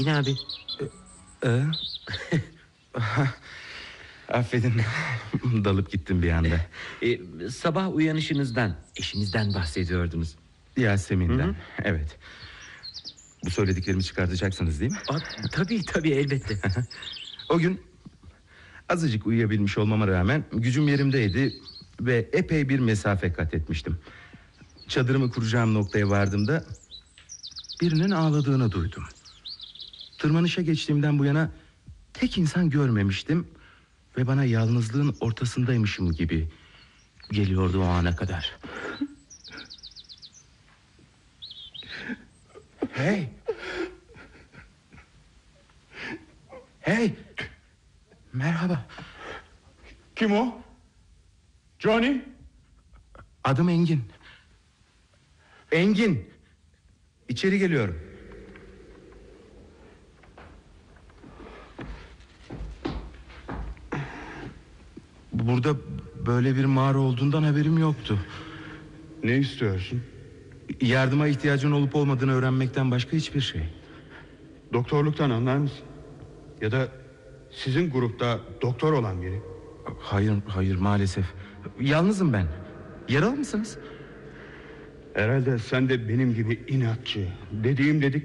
Yine abi. Ee? Affedin, dalıp gittim bir anda. Sabah uyanışınızdan, eşinizden bahsediyordunuz. Yasemin'den. Hı hı. Evet. Bu söylediklerimi çıkartacaksınız değil mi? Tabii elbette. O gün azıcık uyuyabilmiş olmama rağmen gücüm yerimdeydi ve epey bir mesafe kat etmiştim. Çadırımı kuracağım noktaya vardığımda birinin ağladığını duydum. Tırmanışa geçtiğimden bu yana tek insan görmemiştim ve bana yalnızlığın ortasındaymışım gibi geliyordu o ana kadar. Hey! Hey! Merhaba. Kim o? Johnny? Adım Engin. Engin. İçeri geliyorum. Burada böyle bir mağara olduğundan haberim yoktu. Ne istiyorsun? Yardıma ihtiyacın olup olmadığını öğrenmekten başka hiçbir şey. Doktorluktan anlar mısın? Ya da sizin grupta doktor olan biri? Hayır maalesef. Yalnızım ben. Yaralı mısınız? Herhalde sen de benim gibi inatçı, dediğim dedik